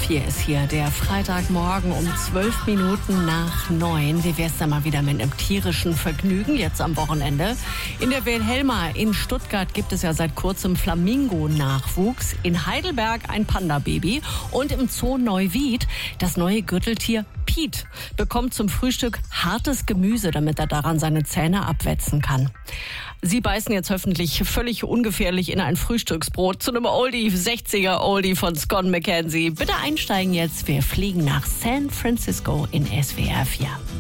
4 ist hier der Freitagmorgen um 12 Minuten nach 9. Wie wär's da mal wieder mit einem tierischen Vergnügen jetzt am Wochenende? In der Wilhelma in Stuttgart gibt es ja seit kurzem Flamingo-Nachwuchs. In Heidelberg ein Panda-Baby und im Zoo Neuwied das neue Gürteltier Piet bekommt zum Frühstück hartes Gemüse, damit er daran seine Zähne abwetzen kann. Sie beißen jetzt hoffentlich völlig ungefährlich in ein Frühstücksbrot zu einem Oldie, 60er Oldie von Scott McKenzie. Bitte einsteigen jetzt, wir fliegen nach San Francisco in SWR 4.